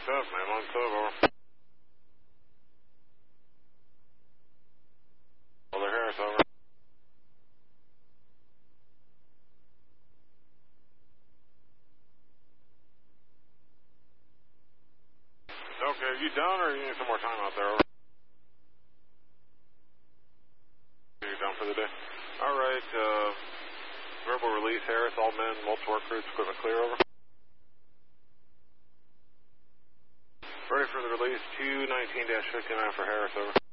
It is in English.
up, man. On sub, over. Over Harris, over. Okay, are you done or you need some more time out there, over? You're done for the day? Alright, verbal release, Harris, all men, multiple work groups, equipment clear, over. Ready for the release, 219-59 for Harris, over.